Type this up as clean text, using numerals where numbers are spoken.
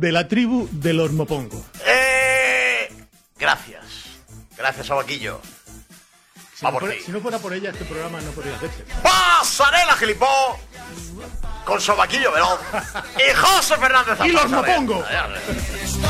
de la tribu de los Mopongo. Gracias. Gracias, Sobaquillo. Si no fuera por ella, este programa no podría hacerse. ¡Pasarela, gilipó! Con Sobaquillo Veloz y José Fernández Zapata. ¡Y los Mopongo!